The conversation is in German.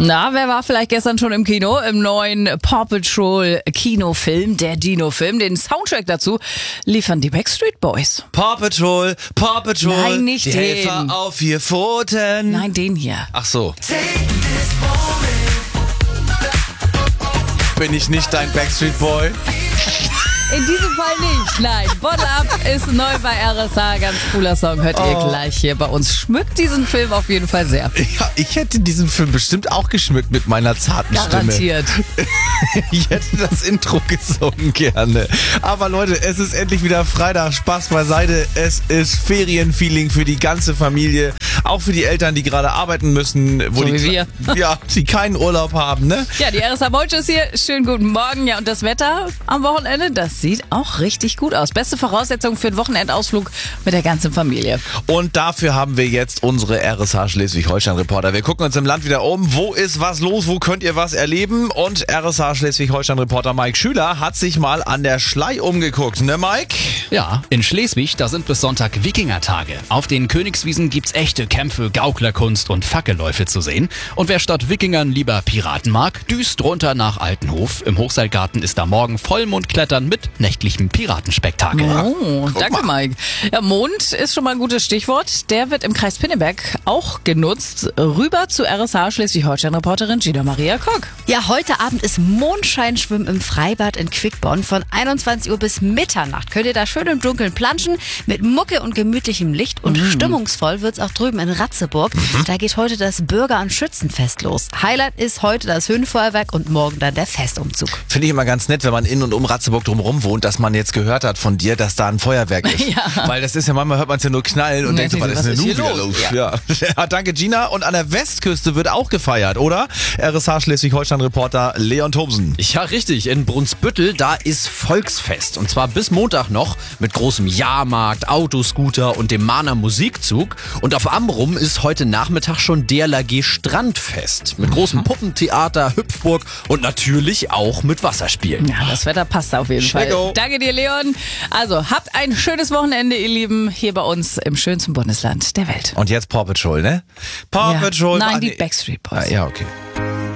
Na, wer war vielleicht gestern schon im Kino? Im neuen Paw Patrol Kinofilm, der Dino-Film. Den Soundtrack dazu liefern die Backstreet Boys. Paw Patrol, Paw Patrol. Nein, nicht die den. Helfer auf 4 Pfoten. Nein, den hier. Ach so. Bin ich nicht dein Backstreet Boy? In diesem Fall nicht. Nein, Bottle Up ist neu bei RSA. Ganz cooler Song. Hört ihr gleich hier bei uns. Schmückt diesen Film auf jeden Fall sehr. Ja, ich hätte diesen Film bestimmt auch geschmückt mit meiner zarten Garantiert. Stimme. Ich hätte das Intro gesungen gerne. Aber Leute, es ist endlich wieder Freitag. Spaß beiseite. Es ist Ferienfeeling für die ganze Familie. Auch für die Eltern, die gerade arbeiten müssen. So wie wir. Ja, die keinen Urlaub haben, ne? Ja, die RSA Mojo ist hier. Schönen guten Morgen. Ja, und das Wetter am Wochenende, das sieht auch richtig gut aus. Beste Voraussetzung für einen Wochenendausflug mit der ganzen Familie. Und dafür haben wir jetzt unsere RSH Schleswig-Holstein-Reporter. Wir gucken uns im Land wieder um. Wo ist was los? Wo könnt ihr was erleben? Und RSH Schleswig-Holstein-Reporter Mike Schüler hat sich mal an der Schlei umgeguckt. Ne, Mike? Ja, in Schleswig, da sind bis Sonntag Wikingertage. Auf den Königswiesen gibt's echte Kämpfe, Gauklerkunst und Fackelläufe zu sehen. Und wer statt Wikingern lieber Piraten mag, düst runter nach Altenhof. Im Hochseilgarten ist da morgen Vollmondklettern mit nächtlichem Piratenspektakel. Oh, danke Mike. Ja, Mond ist schon mal ein gutes Stichwort. Der wird im Kreis Pinneberg auch genutzt. Rüber zu RSH Schleswig-Holstein-Reporterin Gina Maria Kock. Ja, heute Abend ist Mondscheinschwimmen im Freibad in Quickborn. Von 21 Uhr bis Mitternacht könnt ihr da schön im Dunkeln planschen mit Mucke und gemütlichem Licht. Und stimmungsvoll wird's auch drüben in Ratzeburg. Da geht heute das Bürger- und Schützenfest los. Highlight ist heute das Höhenfeuerwerk und morgen dann der Festumzug. Finde ich immer ganz nett, wenn man in und um Ratzeburg drumherum wohnt, dass man jetzt gehört hat von dir, dass da ein Feuerwerk ist. Ja. Weil das ist ja, manchmal hört man es ja nur knallen und denkt so, was ist denn nun hier wieder los? Ja. Ja, danke Gina. Und an der Westküste wird auch gefeiert, oder? RSH Schleswig-Holstein-Reporter Leon Thomsen. Ja, richtig. In Brunsbüttel, da ist Volksfest. Und zwar bis Montag noch mit großem Jahrmarkt, Autoscooter und dem Mahner Musikzug. Und auf Amrum ist heute Nachmittag schon DLRG Strandfest. Mit großem Puppentheater, Hüpfburg und natürlich auch mit Wasserspielen. Ja, das Wetter passt auf jeden Fall. Schmecko. Danke dir, Leon. Also, habt ein schönes Wochenende, ihr Lieben, hier bei uns im schönsten Bundesland der Welt. Und jetzt Paw Patrol, ne? Paw Patrol. Nein, Ah, die nee. Backstreet Boys. Ja, okay.